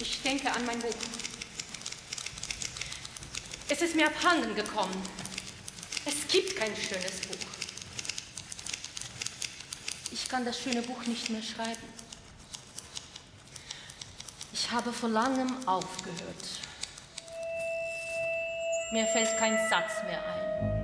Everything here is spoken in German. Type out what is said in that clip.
Ich denke an mein Buch. Es ist mir abhanden gekommen. Es gibt kein schönes Buch. Ich kann das schöne Buch nicht mehr schreiben. Ich habe vor langem aufgehört. Mir fällt kein Satz mehr ein.